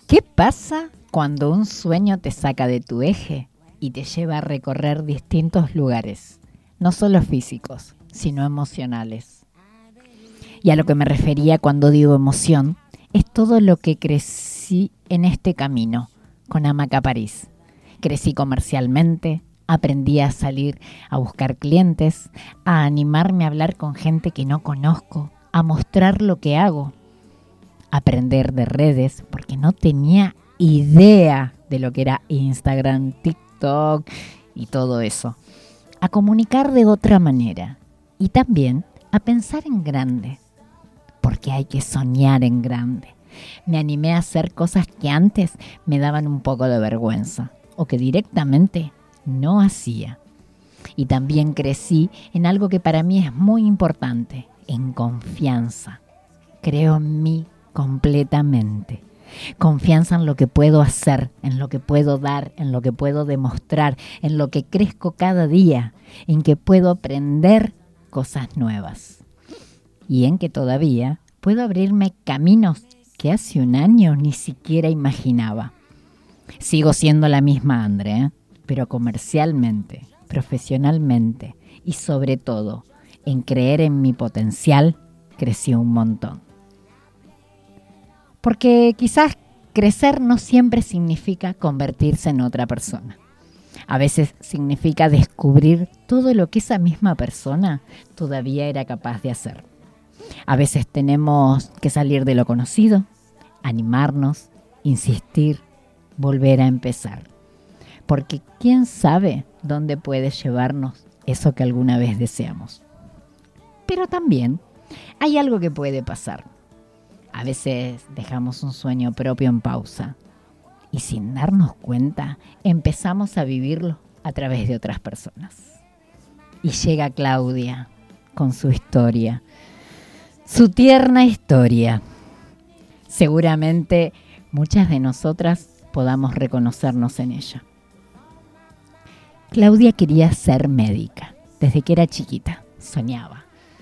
¿Qué pasa cuando un sueño te saca de tu eje y te lleva a recorrer distintos lugares, no solo físicos, sino emocionales? Y a lo que me refería cuando digo emoción, es todo lo que crecí en este camino con Hamaca París. Crecí comercialmente, aprendí a salir a buscar clientes, a animarme a hablar con gente que no conozco, a mostrar lo que hago, aprender de redes, porque no tenía idea de lo que era Instagram, TikTok y todo eso. A comunicar de otra manera y también a pensar en grande, porque hay que soñar en grande. Me animé a hacer cosas que antes me daban un poco de vergüenza o que directamente no hacía. Y también crecí en algo que para mí es muy importante, en confianza. Creo en mí completamente. Confianza en lo que puedo hacer, en lo que puedo dar, en lo que puedo demostrar, en lo que crezco cada día, en que puedo aprender cosas nuevas y en que todavía puedo abrirme caminos que hace un año ni siquiera imaginaba. Sigo siendo la misma Andre, pero comercialmente, profesionalmente y sobre todo en creer en mi potencial, crecí un montón. Porque quizás crecer no siempre significa convertirse en otra persona. A veces significa descubrir todo lo que esa misma persona todavía era capaz de hacer. A veces tenemos que salir de lo conocido, animarnos, insistir, volver a empezar. Porque quién sabe dónde puede llevarnos eso que alguna vez deseamos. Pero también hay algo que puede pasar. A veces dejamos un sueño propio en pausa y sin darnos cuenta empezamos a vivirlo a través de otras personas. Y llega Claudia con su historia, su tierna historia. Seguramente muchas de nosotras podamos reconocernos en ella. Claudia quería ser médica desde que era chiquita, soñaba.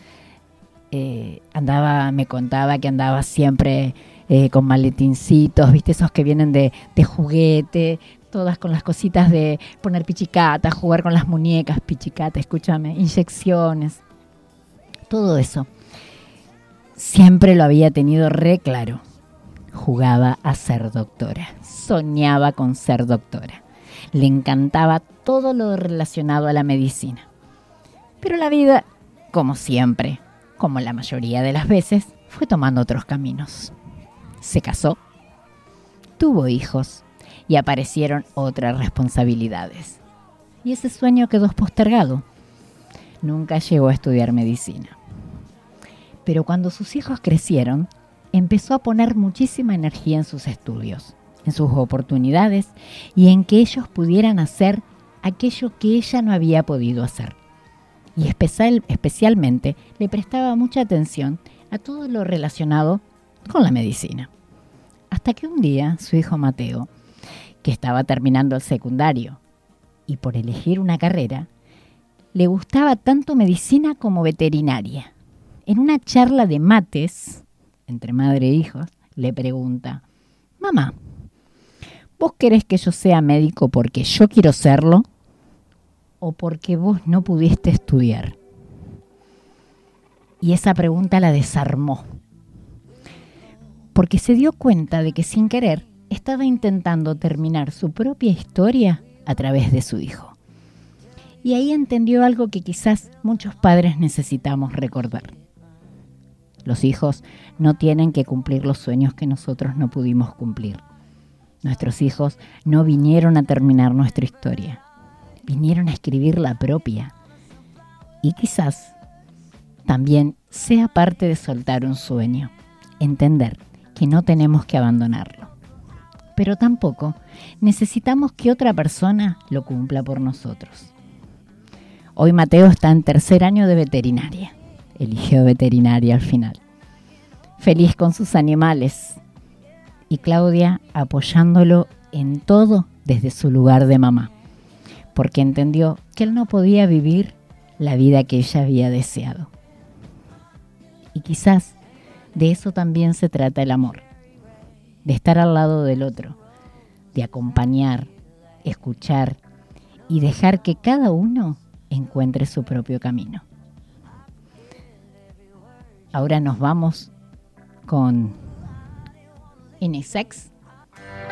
Me contaba que andaba siempre con maletincitos, viste, esos que vienen de juguete, todas con las cositas de poner pichicata, jugar con las muñecas, pichicata, escúchame, inyecciones, todo eso. Siempre lo había tenido re claro. Jugaba a ser doctora, soñaba con ser doctora. Le encantaba todo lo relacionado a la medicina. Pero la vida, como siempre, como la mayoría de las veces, fue tomando otros caminos. Se casó, tuvo hijos y aparecieron otras responsabilidades. Y ese sueño quedó postergado. Nunca llegó a estudiar medicina. Pero cuando sus hijos crecieron, empezó a poner muchísima energía en sus estudios, en sus oportunidades y en que ellos pudieran hacer aquello que ella no había podido hacer. Y especialmente le prestaba mucha atención a todo lo relacionado con la medicina. Hasta que un día su hijo Mateo, que estaba terminando el secundario y por elegir una carrera, le gustaba tanto medicina como veterinaria. En una charla de mates, entre madre e hijos, le pregunta: mamá, ¿vos querés que yo sea médico porque yo quiero serlo o porque vos no pudiste estudiar? Y esa pregunta la desarmó, porque se dio cuenta de que sin querer estaba intentando terminar su propia historia a través de su hijo. Y ahí entendió algo que quizás muchos padres necesitamos recordar. Los hijos no tienen que cumplir los sueños que nosotros no pudimos cumplir. Nuestros hijos no vinieron a terminar nuestra historia, vinieron a escribir la propia. Y quizás también sea parte de soltar un sueño, entender que no tenemos que abandonarlo. Pero tampoco necesitamos que otra persona lo cumpla por nosotros. Hoy Mateo está en 3er año de veterinaria. Eligió veterinaria al final. Feliz con sus animales. Y Claudia apoyándolo en todo desde su lugar de mamá. Porque entendió que él no podía vivir la vida que ella había deseado. Y quizás de eso también se trata el amor. de estar al lado del otro, de acompañar, escuchar y dejar que cada uno encuentre su propio camino. Ahora nos vamos con NSX